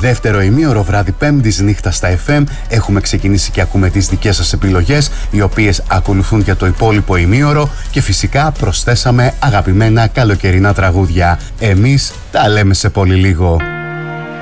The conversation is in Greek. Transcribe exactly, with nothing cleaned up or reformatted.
Δεύτερο ημίωρο, βράδυ Πέμπτης, νύχτα στα εφ εμ. Έχουμε ξεκινήσει και ακούμε τις δικές σας επιλογές, οι οποίες ακολουθούν για το υπόλοιπο ημίωρο, και φυσικά προσθέσαμε αγαπημένα καλοκαιρινά τραγούδια. Εμείς τα λέμε σε πολύ λίγο.